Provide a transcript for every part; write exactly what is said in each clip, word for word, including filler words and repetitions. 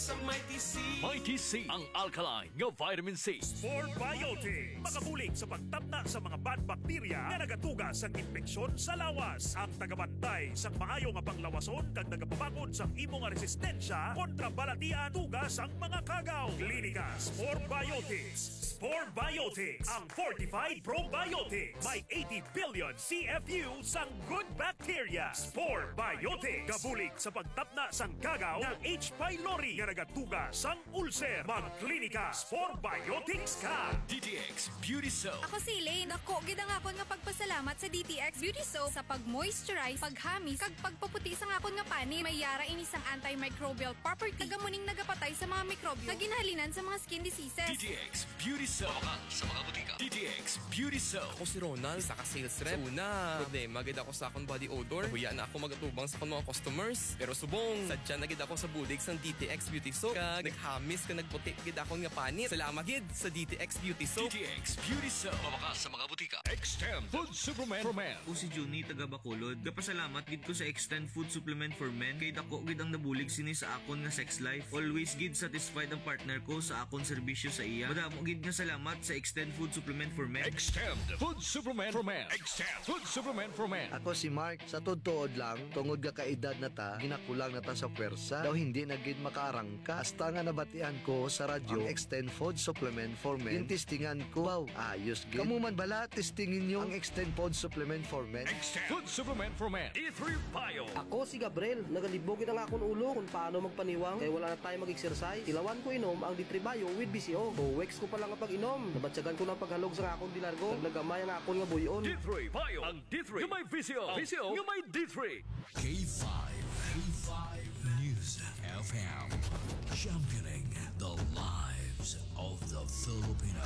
Sa Mighty C. Mighty C, ang alkaline nga vitamin C. Sport Biotics, makabulig sa pagtapna sa mga bad bacteria nga nagatugas sa infeksyon sa lawas. Ang tagabantay sa maayo nga panglawason kag nagapabakod sa imo nga resistensya kontra balatian tugas ang mga kagaw. Klinika Sport Biotics. Sport Biotics, ang fortified probiotics. May eighty billion C F U sang good bacteria. Sport Biotics, gabulig sa pagtapna sang kagaw ng H. pylori nga nagatugas sang ulcer. Magklinika Sport Biotics ka. D T X Beauty Soap. Ako si Elaine. Ako, gid ang akon nga pagpasalamat sa D T X Beauty Soap sa pag-moisturize, paghamis, kag pagpaputi sa akon nga pani. May yara ini sang antimicrobial property. Tagamuning nagapatay sa mga mikrobyo. Kaginhalinan sa mga skin diseases. D T X Beauty Soap. Sa mga butika. D T X Beauty Soap. Ako si Ronald, isa ka sales rep. Una, problema gid ako sa akong body odor. Huya na ako magatubang sa akong mga customers. Pero subong, sadya na gid ako sa bulig sang D T X Beauty Soap. Kag naghamis ka nagputi gid ako nga panit. Salamat gid sa D T X Beauty Soap. D T X Beauty Soap. Mabakas sa mga butika. Extend Food Supplement for Men. Ako si Juni, taga Bacolod. Kapasalamat gid ko sa Extend Food Supplement for Men. Kay dako gid ang nabulig sini sa akon nga sex life. Always gid satisfied ang partner ko sa akon serbisyo sa iya. Madamo gid nga salamat sa Extend Food Supplement for Men. Extend Food Supplement for Men. Extend Food Supplement for Men. Ako si Mark, sa todtood lang, tungod nga kaedad na ta, ginakulang na ta sa pwersa, daw hindi na gid makaarangka. Hasta nga nabatian ko sa radyo, ang Extend Food Supplement for Men. Yung testingan ko, wow, ayos gid. Kamu man bala, testingin nyo ang Extend Food Supplement for Men. Extend Food Supplement for Men. D three Bio. Ako si Gabriel, nagalibogin ang akong ulo kung paano magpaniwang kaya wala na tayo mag-exercise. Tilawan ko inom ang D three Bio with B C O. Buwex ko pa lang ang pag-inom. Nabatsagan ko ng paghalog sa akong dilargo. Naglagamay ang akong nga buyon. D three Bio. Ang D three. Yung may V C O. V C O. Yung may D three. K five. K five News F M. Championing the lives of the Filipino.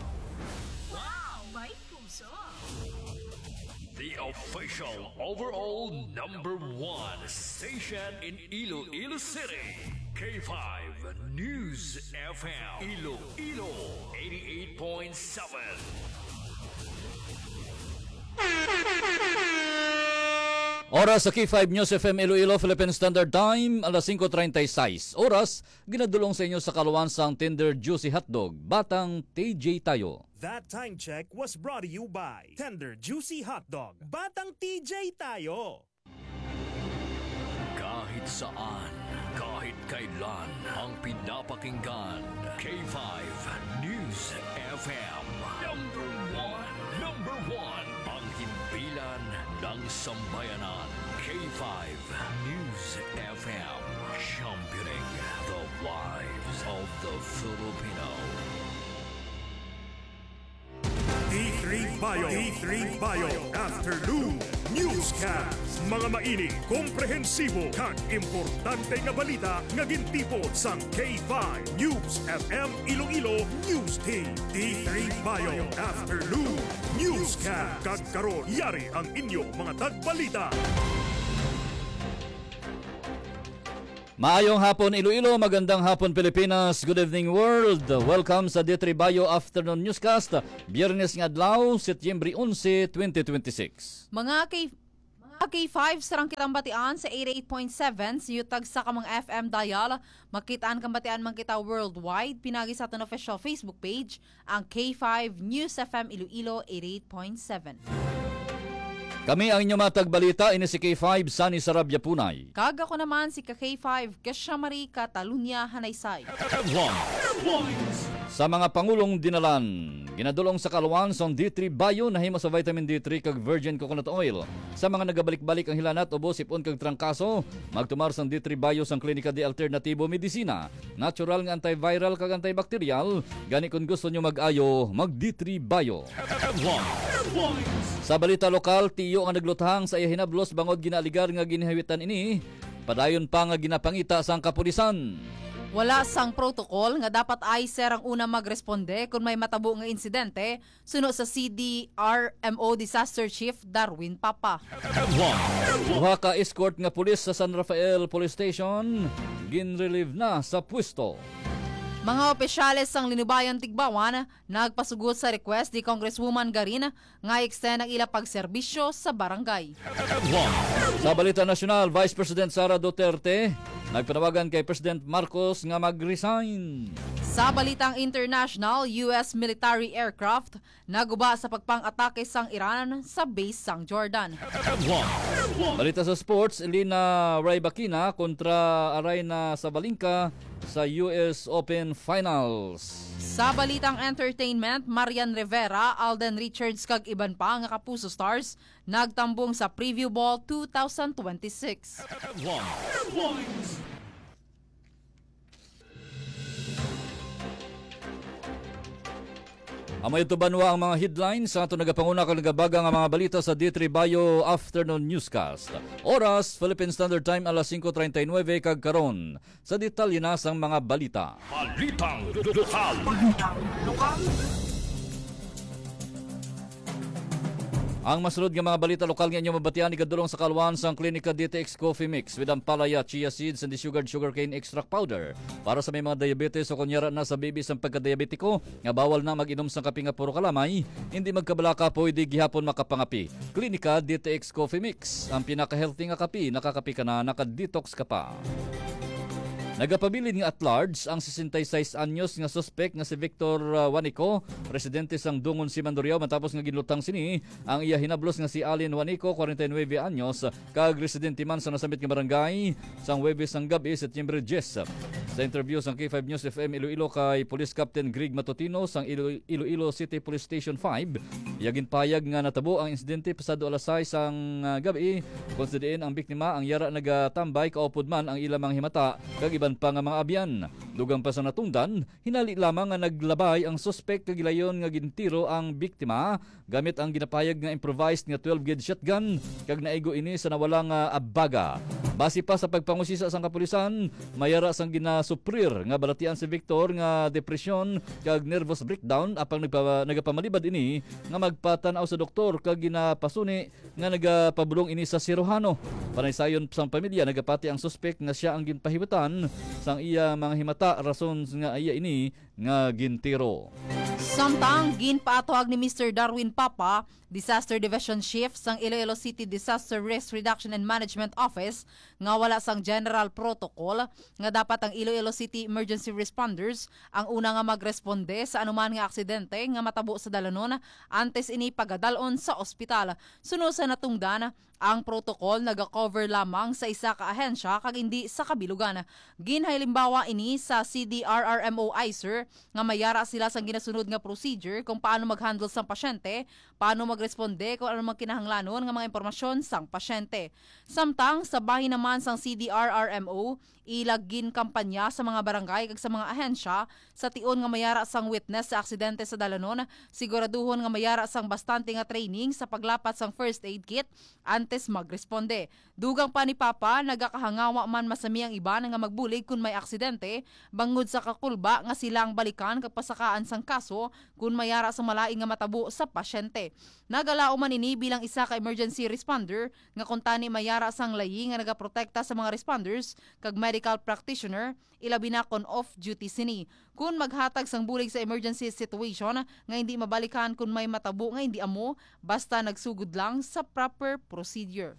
Wow! May puso! The official overall number one station in Iloilo City. K five News F M. Iloilo eighty-eight point seven. Oras sa K five News F M Iloilo Philippine Standard Time, alas singko treinta y seis. Oras, ginadulong sa inyo sa kaluwansang Tender Juicy Hotdog, Batang T J tayo. That time check was brought to you by Tender Juicy Hotdog. Batang T J tayo. Kahit saan, kahit kailan, ang pinapakinggan. K five News F M. Number one, number one. Ang himpilan ng sambayanan. K five News F M. Championing the lives of the Filipino. D three Bio. D three Bio. Afternoon Newscast. Mga mainit, komprehensibo, kag importante nga balita nga gintipon sang K five News F M Iloilo News Team. D three Bio. Afternoon Newscast. Kag karon yari ang inyong mga tagbalita. Maayong hapon Iloilo, magandang hapon Pilipinas, good evening world. Welcome sa D three Bio Afternoon Newscast, Biyernes nga adlaw, Setyembre eleven, twenty twenty-six. Mga K mga K five sarang kitang batian sa eighty-eight point seven sa yutag sa kamang F M dial. Makitaan kang batian man kita worldwide. Pinagi sa aton official Facebook page, ang K five News F M Iloilo eighty-eight point seven. Kami ang inyong matagbalita, ini si K five Sunny Sarabia Punay. Kag ako naman si K five Kesha Marie Catalunya Hanaysay. Sa mga pangulong dinalan, ginadulong sa kaluwan sa D three Bio nahimo sa vitamin D three kag virgin coconut oil. Sa mga nagabalik-balik ang hilanat ubo, sipon kag trangkaso, magtumar sang D three Bio sang Klinika de Alternatibo Medicina. Natural nga antiviral kag antibacterial. Gani kung gusto nyo mag-ayo, mag D three Bio. Sa balita lokal, tiyo nga naglutahang sa iya hinablos bangod ginaligar nga ginahawitan ini. Padayon pa nga ginapangita sang kapulisan. Wala sang protocol nga dapat ay sir ang una magresponde kung may matabo nga insidente, suno sa C D R M O Disaster Chief Darwin Papa. Duha ka escort nga pulis sa San Rafael Police Station ginrelieve na sa pwesto. Mga opisyales sang Linubayan Tigbawan nagpasugot sa request ni Congresswoman Garin nga extend ang ila pagserbisyo sa barangay. Sa balita nasyonal, Vice President Sara Duterte Nagpanawagan kay President Marcos nga mag-resign. Sa balitang international, U S military aircraft naguba sa pagpang-atake sang Iran sa base sang Jordan. Balita sa sports, Elina Rybakina kontra Arayna Sabalenka sa U S Open Finals. Sa balitang entertainment, Marian Rivera, Alden Richards kag iban pa nga Kapuso Stars nagtambong sa Preview Ball twenty twenty-six. Amay ito banwa ang mga headlines sa ato nagapanguna kag nagabaga nga mga balita sa D three Bayo Afternoon Newscast. Oras, Philippine Standard Time, alas five thirty-nine kag karon. Sa detalye na sang mga balita. Balitang lokal. Balitang lokal. Ang masunod nga mga balita lokal nga inyong mabatian ikadulong sa kalwan sang Klinika D T X Coffee Mix with ampalaya, chia seeds, and sugared sugarcane extract powder. Para sa may mga diabetes o kunyara na sa baby sang pagka-diabetiko, nga bawal na mag-inom sang kape nga puro kalamay, hindi magkabalaka pwede gihapon makapangapi. Klinika D T X Coffee Mix, ang pinaka-healthy nga kape, nakakapi ka na, naka-detox ka pa. Nagapabilin nga at large ang sesenta y seis anyos nga suspect nga si Victor uh, Juanico, residente sang Dungon si Mandurriao, matapos nga ginlutang sini ang iya hinablos nga si Alin Juanico, forty-nine anyos, kag residente man sa nasamit nga barangay sang Huwebes sang gabi, September ten. Sa interview sang K five News F M Iloilo kay Police Captain Greg Matutino sang Ilo- Iloilo City Police Station five, yagin payag nga natabo ang insidente pasado alas sais sang uh, gabi, konsidein ang biktima ang yara nagatambay kaupod man ang ilang mga himata kag iba pa nga mga abyan. Dugang pa sa natungdan, hinali lamang nga naglabay ang suspect kag gilayon nga gintiro ang biktima gamit ang ginapayag nga improvised nga twelve gauge shotgun kag naigo ini sa nawala nga abaga. Base pa sa pagpangusisa sang kapulisan, mayara sang ginasuprir nga balatian si Victor nga depresyon kag nervous breakdown apang nagpa, nagapamalibad ini nga magpatanaw sa doktor kag ginapasuni nga nagapabulong ini sa sirohano. Panaysayon sang pamilya nagapati ang suspect nga siya ang ginpahibutan sang iya mga himata rason nga iya ini nga gintiro. Samtang ginpaatwag ni Mister Darwin Papa, Disaster Division Chief sang Iloilo City Disaster Risk Reduction and Management Office, nga wala sang general protocol nga dapat ang Iloilo City Emergency Responders ang una nga magresponde sa anuman nga aksidente nga matabo sa dalanon antes ini pagadalon sa ospital. Sunod sa natungdan, ang protocol naga-cover lamang sa isa ka ahensya kag hindi sa kabilugan. Ginhalimbawa ini sa C D R R M O I S E R nga mayara sila sang ginasunod nga procedure kung paano mag-handle sang pasyente, paano magresponde kung ano mang kinahanglanon nga mga impormasyon sang pasyente. Samtang sa bahin naman sang C D R R M O, ilagin kampanya sa mga barangay kag sa mga ahensya sa tion nga mayara sang witness sa aksidente sa dalanon, siguraduhon nga mayara sang bastante nga training sa paglapat sang first aid kit antes magresponde. Dugang pa ni Papa, nagakahangawa man masami ang iba nga magbulig kung may aksidente, bangod sa kakulba nga silang balikan kag pasakaan sang kaso kung mayara sa malaing nga matabo sa pasyente. Nagalao man ini bilang isa ka emergency responder nga kuntani mayara sang layi nga nagaprotekta sa mga responders kag medical practitioner, ilabi na kon off-duty sini. Kung maghatag sang bulig sa emergency situation nga hindi mabalikan kung may matabo nga hindi amo, basta nagsugod lang sa proper procedure.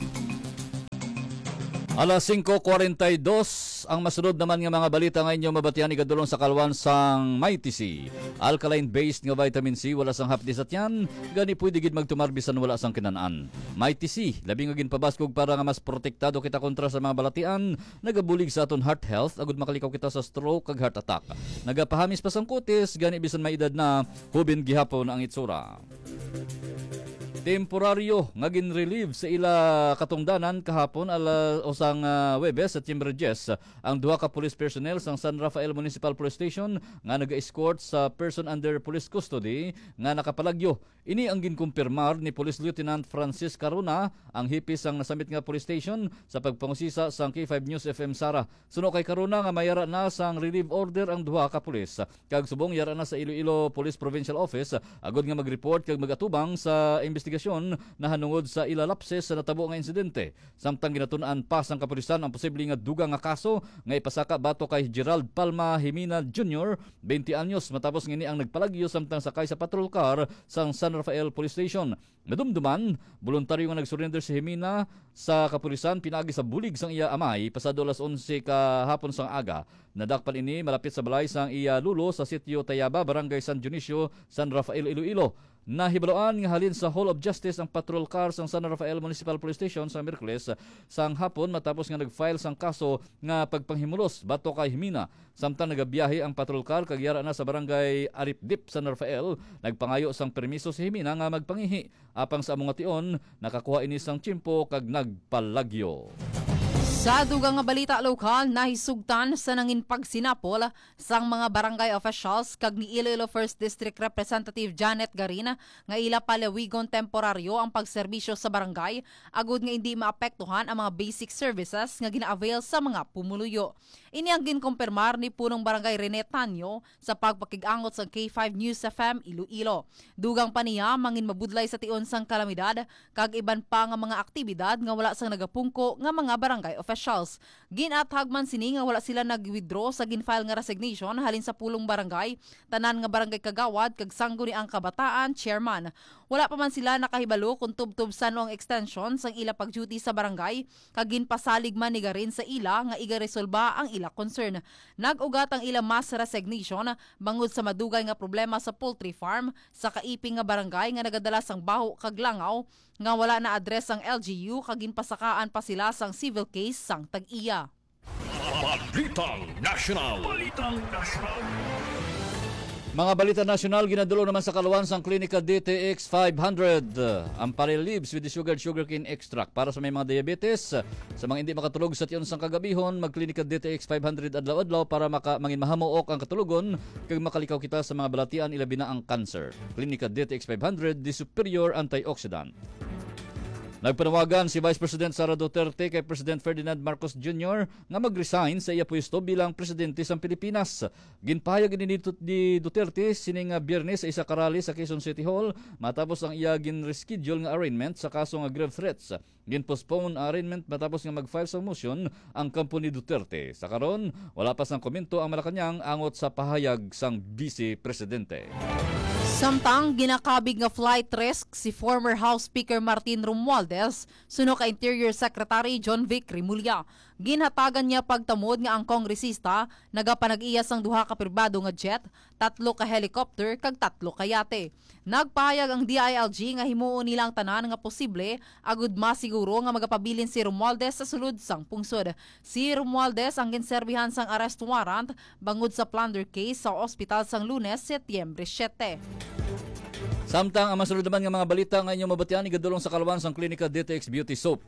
Alas five forty-two, ang masunod naman nga mga balita ngayon yung mabatian ikadulong sa kalwan sang Mighty C. Alkaline-based nga vitamin C, wala sang hapdi sa tiyan, gani pwede gid magtumarbisan wala sang kinanaan. Mighty C, labi nga ginpabaskog para nga mas protektado kita kontra sa mga balatian, nagabulig sa aton heart health, agud makalikaw kita sa stroke kag heart attack. Nagapahamis pa sang kutis, gani bisan may edad na, hubin gihapon ang itsura. Temporaryo nga gin-relieve sa ila katungdanan kahapon ala usang uh, Huwebes sa September ten ang duha ka police personnel sang San Rafael Municipal Police Station nga naga-escort sa person under police custody nga nakapalagyo. Ini ang ginkumpirmar ni Police Lieutenant Francis Caruna, ang hipis sang nasamit nga police station sa pagpangusisa sang K five News F M Sara. Suno kay Caruna nga mayara na sang relieve order ang duha ka pulis. Kag subong yara na sa Iloilo Police Provincial Office agud nga mag-report kag magatubang sa investigasyon investigasyon na hanungod sa ilalapses sa natabo nga insidente. Samtang ginatun-an pa sang kapulisan ang posibleng nga dugang nga kaso nga ipasaka bato kay Gerald Palma Jimena Junior, twenty anyos, matapos ngini ang nagpalagyo samtang sakay sa patrol car sa San Rafael Police Station. Nadumduman, voluntaryo nga nag-surrender si Jimena sa kapulisan pinaagi sa bulig sang iya amay pasado alas onse kahapon sang aga. Nadakpan ini malapit sa balay sang iya lulo sa sitio Tayaba, Barangay San Dionisio, San Rafael, Iloilo. Nahibaloan nga halin sa Hall of Justice ang patrol car sang San Rafael Municipal Police Station sa Miyerkules sang hapon matapos nga nag-file sang kaso nga pagpanghimulos bato kay Jimena. Samtang nagabiyahe ang patrol car kagyara na sa Barangay Aripdip, San Rafael, nagpangayo sang permiso si Jimena nga magpangihi. Apang sa among ation, nakakuha ini sang tsimpo kag nagpalagyo. Sa dugang nga balita lokal, nahisugtan sa nangin pagsinapol sang mga barangay officials kag ni Iloilo First District Representative Janet Garina nga ila palawigon temporaryo ang pagserbisyo sa barangay agud nga hindi maapektuhan ang mga basic services nga gina-avail sa mga pumuluyo. Ini ang ginkumpirmar ni punong barangay Rene Tanyo sa pagpakigangot sa K five News F M Iloilo. Dugang pa niya mangin mabudlay sa tion sang kalamidad kag iban pa nga mga aktibidad nga wala sang nagapungko nga mga barangay officials. Ginathag man sini nga wala sila nag-withdraw sa ginfile nga resignation halin sa pulong barangay, tanan nga barangay kagawad kag sangguni ang kabataan chairman. Wala pa man sila nakahibalo kung tubtub sano ang extension sang ila pag-duty sa barangay kag ginpasalig man ni garin sa ila nga iga-resolba ang ila concern. Nag-ugat ang ila mass resignation bangod sa madugay nga problema sa poultry farm sa kaiping nga barangay nga nagadala sang baho kag langaw nga wala na address ang L G U kag ginpasakaan pa sila sang civil case sang tag-iya. Balitang National. Balitang National. Mga balita nasyonal, ginadulo naman sa kaluwan sang Klinika D T X five hundred. Ang Parelibs with the sugared sugarcane extract para sa may mga diabetes. Sa mga hindi makatulog sa tiyon sang kagabihon, mag-Klinika D T X five hundred adlaw-adlaw para maka, mangin mahamuok ang katulugon kag makalikaw kita sa mga balatian ilabi na ang cancer. Klinika D T X five hundred, the superior antioxidant. Nagpanawagan si Vice President Sara Duterte kay President Ferdinand Marcos Junior nga mag-resign sa iya pwesto bilang presidente sa Pilipinas. Ginpahayag ni Duterte sining Biyernes sa isa ka rally sa Quezon City Hall matapos ang iya gin-reschedule nga arraignment sa kaso nga grave threats. Gin-postpone ang arraignment matapos nga mag-file sa motion ang kampo ni Duterte. Sa karon, wala pa sang komento ang Malacañang angot sa pahayag sang Vice Presidente. Samtang ginakabig nga flight risk si former House Speaker Martin Romualdez suno ka Interior Secretary John Vic Rimulya. Ginhatagan niya pagtamod nga ang kongresista nagapanag-iya sang duha ka pribado nga jet, tatlo ka helicopter kag tatlo ka yate. Nagpahayag ang D I L G nga himuon nila ang tanan nga posible agud masiguro nga magapabilin si Romualdez sa sulod sang pungsod. Si Romualdez ang ginserbihan sang arrest warrant bangod sa plunder case sa ospital sang Lunes, Setyembre siyete. Samtang ang masunod naman nga mga balita nga inyong mabatian igadulong sa kaluwan sang Klinika D T X Beauty Soap.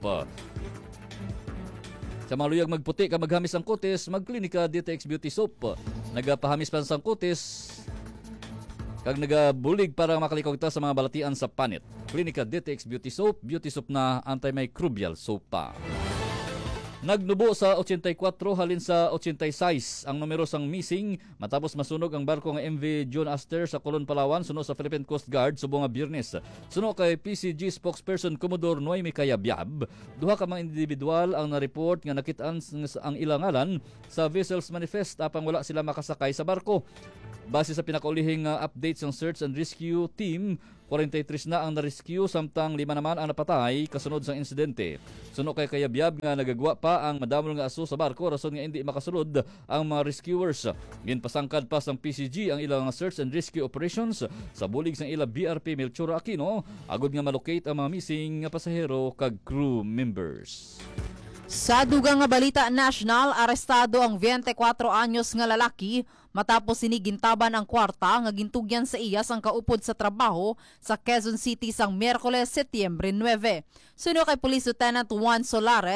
Sa mga luyag magputi ka maghamis ang kutis, mag-Klinika D T X Beauty Soap. Nagapahamis pa sang kutis kag nagabulig para makalikaw kita sa mga balatian sa panit. Klinika D T X Beauty Soap, beauty soap na antimicrobial soap pa. Nagnubo sa eighty-four halin sa eighty-six ang numero sang missing matapos masunog ang barko nga M V John Aster sa Colon, Palawan suno sa Philippine Coast Guard subong nga Biyernes. Suno kay P C G spokesperson Commodore Noemi Cayabyab, duha ka mga individual ang na-report nga nakitaan ang ilang ngalan sa vessel's manifest apang wala sila makasakay sa barko. Base sa pinakaulihing uh, updates ng search and rescue team, forty-three na ang na-rescue samtang lima naman ang napatay kasunod sa insidente. Suno kay Kayabyab nga nagagwa pa ang madamol nga aso sa barko rason nga hindi makasulod ang mga rescuers. Ginpasangkad pa sang P C G ang ilang search and rescue operations sa bulig sang ila B R P Melchor Aquino agud nga malocate ang mga missing nga pasahero kag crew members. Sa dugang nga balita national, arestado ang twenty-four anyos nga lalaki matapos sinigintaban ang kwarta nga gintugyan sa iya sang kaupod sa trabaho sa Quezon City sang Miyerkules, Setyembre nine. Suno kay Police Lieutenant Juan Solares,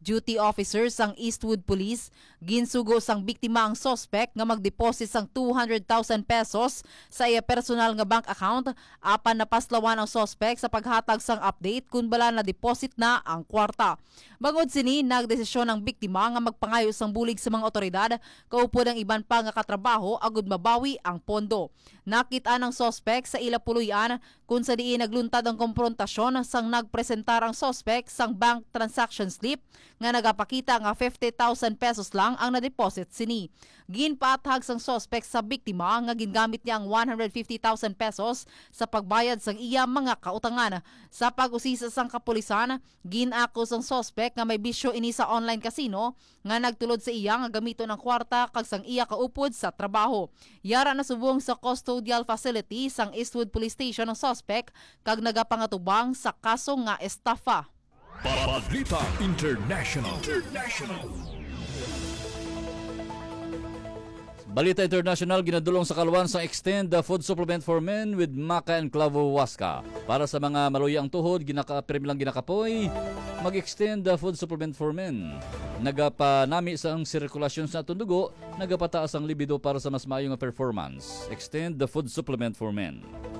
duty officers sang Eastwood Police ginsugo sang biktima ang suspect nga magdeposit sang two hundred thousand pesos sa iya personal nga bank account apan napaslawan ang suspect sa paghatag sang update kung bala na deposit na ang kwarta. Bangod sini nagdesisyon ang biktima nga magpangayo sang bulig sa mga otoridad kaupod ang iban pa nga katrabaho agud mabawi ang pondo. Nakita ng suspect sa ila puluyan kung sa diin nagluntad ang komprontasyon sang nagpresentar ang suspect sang bank transaction slip nga nagapakita nga fifty thousand pesos lang ang na-deposit sini. Ginpaathag sang suspect sa biktima nga gingamit niya ang one hundred fifty thousand pesos sa pagbayad sang iya mga kautangan. Sa pag-usisa sang kapulisan, ginako sang suspect nga may bisyo ini sa online casino nga nagtulod sa iya nga gamito ng kwarta kag sang iya kaupod sa trabaho. Yara na subong sa custodial facility sang Eastwood Police Station ang suspect kag nagapangatubang sa kaso nga estafa. Balita International. International. Balita International, ginadulong sa kaluwan sang Extend the Food Supplement for Men with Maca and Clavo Huasca. Para sa mga maluyang tuhod, ginaka-prem lang ginakapoy, mag-extend the food supplement for men. Nagapanami sa ang sirkulasyon sa atong dugo, nagapataas ang libido para sa mas maayong performance. Extend the food supplement for men.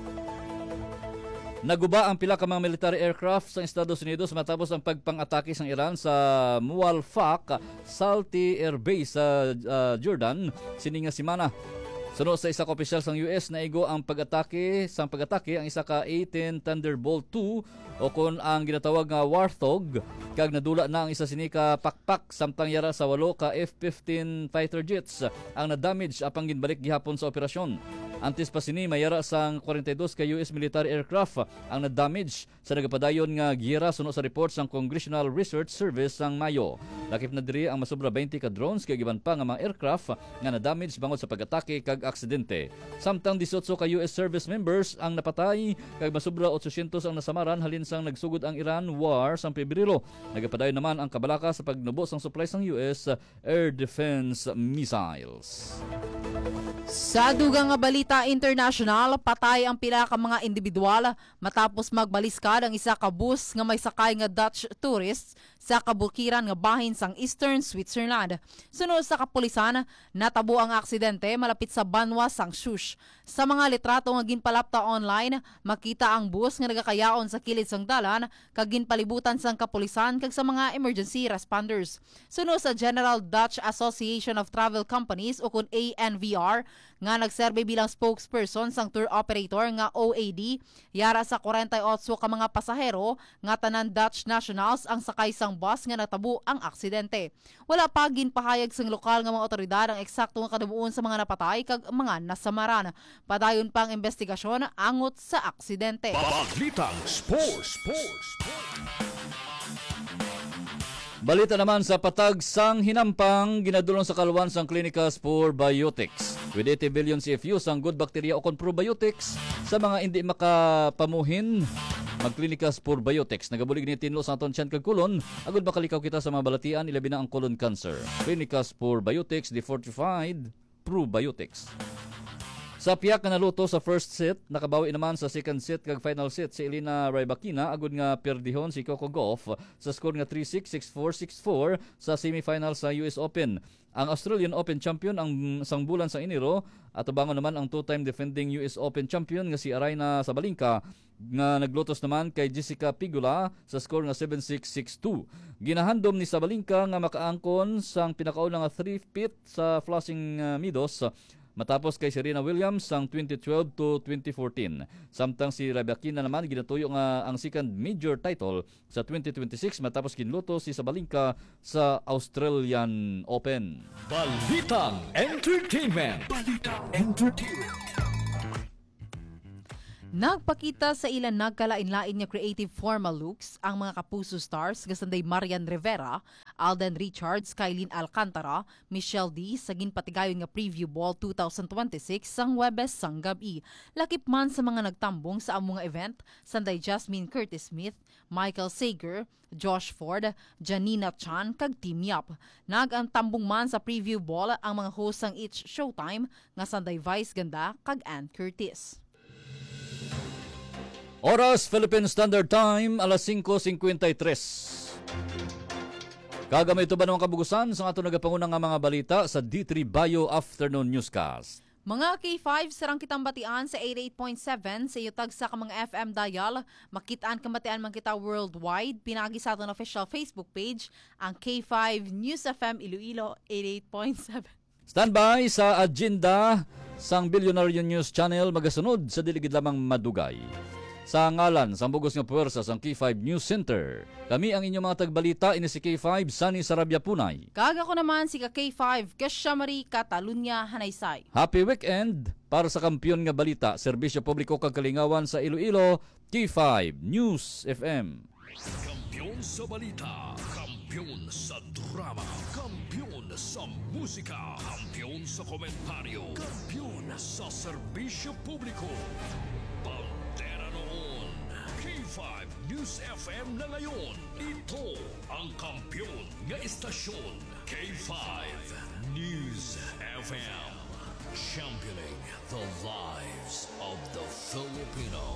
Naguba ang pila ka mga military aircraft sa Estados Unidos matapos ang pagpang-atake ng Iran sa Muwalfaq Salti Air Base sa uh, Jordan sininga semana. Sunod sa isa ka opisyal sa U S na igo ang pag-atake sang pag-atake ang isa ka A ten Thunderbolt two o kon ang ginatawag nga Warthog kag nadula na ang isa sini ka pakpak samtang yara sa walo ka F fifteen fighter jets ang na-damage apang ginbalik gihapon sa operasyon. Antes pa sini mayara sang forty-two ka U S military aircraft ang na-damage sa nagapadayon nga giyera sunod sa report sang Congressional Research Service sang Mayo. Lakip na diri ang masobra twenty ka drones kag iban pa nga mga aircraft nga na-damage bangod sa pag-atake kag aksidente. Samtang eighteen ka U S service members ang napatay kag masobra eight hundred ang nasamaran halin sang nagsugod ang Iran war sang Pebrero. Nagapadayon naman ang kabalaka sa pagnubo sang supply sang U S air defense missiles. Sa dugang nga balita international, patay ang pila ka mga individual matapos magbaliskad ang isa ka bus nga may sakay nga Dutch tourists sa kabukiran nga bahin sang Eastern Switzerland. Sunod sa kapulisan, natabo ang aksidente malapit sa banwa sang Shush. Sa mga litrato nga ginpalapta online, makita ang bus nga nagakayaon sa kilid sang dalan kag ginpalibutan sang kapulisan kag sa mga emergency responders. Sunod sa General Dutch Association of Travel Companies o kun A N V R nga nagserbe bilang spokesperson sang tour operator nga O A D, yara sa forty-eight ka mga pasahero nga tanan Dutch nationals ang sakay sang bus nga natabo ang aksidente. Wala pa ginpahayag sang lokal nga mga otoridad ang eksakto nga kadabuon sa mga napatay kag mga nasamaran. Padayon pang investigasyon angot sa aksidente. Balitang Sports. Sports. Balita naman sa patag sang hinampang ginadulong sa kaluwan sang Clinicals for Biotics. With eighty billion C F U sang good bacteria o kon probiotics sa mga hindi makapamuhin, mag-Clinicals for Biotics. Nagabulig ni tinlo sa aton tiyan kag kulon, agud makalikaw kita sa mga balatian ilabi na ang colon cancer. Clinicals for Biotics, the fortified probiotics. Sa piyak na naluto sa first set, nakabawi naman sa second set kag final set si Elena Rybakina agud nga perdihon si Coco Gauff sa score nga three six, six four, six four sa semifinal sa U S Open. Ang Australian Open champion ang sang bulan sa Enero at abangon naman ang two-time defending U S Open champion nga si Aryna Sabalenka nga naglutos naman kay Jessica Pegula sa score nga seven six, six two. Ginahandom ni Sabalenka nga makaangkon sang pinakauna nga three-peat sa Flushing uh, Meadows matapos kay Serena Williams sang twenty twelve to twenty fourteen. Samtang si Rybakina naman ginatuyo nga ang second major title sa twenty twenty-six matapos kinluto si Sabalenka sa Australian Open. Balitang Entertainment. Balitang Entertainment. Nagpakita sa ilan nagkalain-lain nga creative formal looks ang mga kapuso stars gasanday Marian Rivera, Alden Richards, Kylene Alcantara, Michelle D sa ginpatigayon nga preview ball twenty twenty-six sang Webes sang gabi. Lakip man sa mga nagtambong sa among event sanday Jasmine Curtis Smith, Michael Sager, Josh Ford, Janina Chan kag Team Yap. Nagantambong man sa preview ball ang mga host sang It's Showtime nga sanday Vice Ganda kag Ann Curtis. Oras Philippine Standard Time alas five fifty-three. Kagamay ito ba naman kabugusan sa ato nagapangunang nga mga balita sa D three Bayo Afternoon Newscast. Mga K five sarang kitang batian sa eighty-eight point seven sa iyutag sa kamang F M dial. Makitaan kambatian man kita worldwide. Pinagi sa aton official Facebook page ang K five News F M Iloilo eighty-eight point seven. Standby sa agenda sang Billionaire News Channel magasunod sa diligid lamang madugay. Sa ngalan sa bugos nga puwersa sang K five News Center, kami ang inyong mga tagbalita ini si K five Sunny Sarabia Punay. Kaga ko naman si ka K five Kesha Marie Catalunya Hanaysay. Happy weekend para sa kampiyon nga balita, serbisyo publiko kag kalingawan sa Iloilo, K five News F M. Kampiyon sa balita, kampiyon sa drama, kampiyon sa musika, kampiyon sa komentaryo, kampiyon sa serbisyo publiko. Pantera noon, K five News F M na ngayon. Ito ang kampiyon nga istasyon, K five News F M. Championing the lives of the Filipino.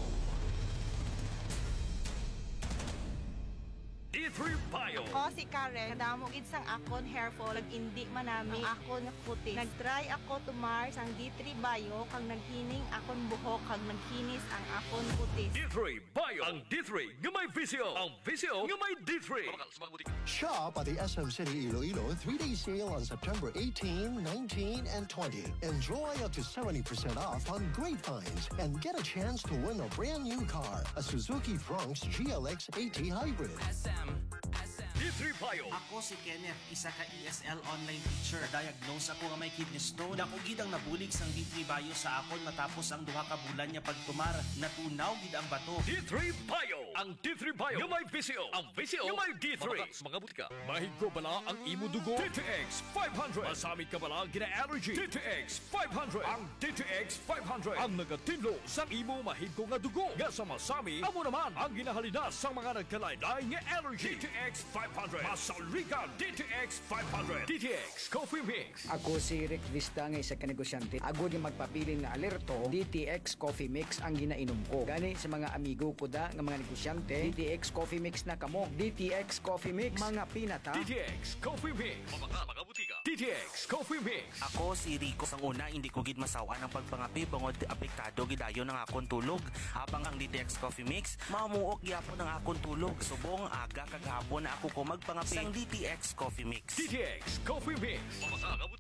D three Bayo. Ako si Karen, kadamo gid sang akon hair fall, indi manami ang akon nga puti. Nagtry ako tumar sang D three Bayo kag naghining akon buhok kag nagkinis ang akon puti. D three Bayo. Ang D three nga may visyo. Ang visyo nga may D three. Shop at the S M City Iloilo three-day sale on September eighteenth, nineteenth, and twentieth. Enjoy up to seventy percent off on great finds and get a chance to win a brand new car, a Suzuki Bronx G L X AT Hybrid. D three Bayo. Ako si Kenneth, isa ka E S L online teacher. Diagnose ako nga may kidney stone. Dako gid ang nabulig sang D three Bayo sa akon matapos ang duha ka bulan niya pagtumar. Natunaw gid ang bato. D three Bayo. Ang D three Bayo nga may visyo. Ang visyo nga may D three. Mga butika. Mahigko bala ang imo dugo. D T X five hundred. Masami ka bala gina-allergy. D T X five hundred. Ang D T X five hundred. Ang nagatinlo sa imo mahigko nga dugo. Nga sa masami, amo naman ang ginahalidas sa mga nagkalaylay nga allergy. D T X five hundred. Masaligan D T X five hundred. D T X Coffee Mix. Ako si Rick Vista nga isa ka negosyante. Agod yung magpapili nga alerto, D T X Coffee Mix ang ginainom ko. Gani sa mga amigo ko da nga mga negosyante, D T X Coffee Mix na kamo. D T X Coffee Mix, mga pinata. D T X Coffee Mix. Mga mga butika. D T X Coffee Mix. Ako si Rico. Sang una, hindi ko gid masawaan ang pagpangapi bangod apektado gidayon ng akon tulog. Habang ang D T X Coffee Mix, mamuok gyapon ang akon tulog. Subong aga kag hapon na ako ko magpangapi sang D T X Coffee Mix. D T X Coffee Mix. Mga